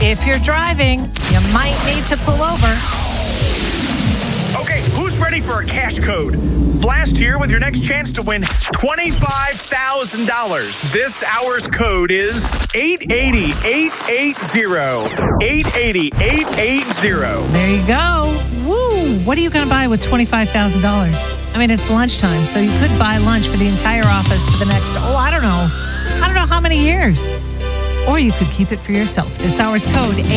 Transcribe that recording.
If you're driving, you might need to pull over. Okay, who's ready for a cash code? Blast here with your next chance to win $25,000. This hour's code is 880-880. 880-880. There you go. Woo! What are you going to buy with $25,000? I mean, it's lunchtime, so you could buy lunch for the entire office for the next, I don't know how many years. Or you could keep it for yourself. This hour's code,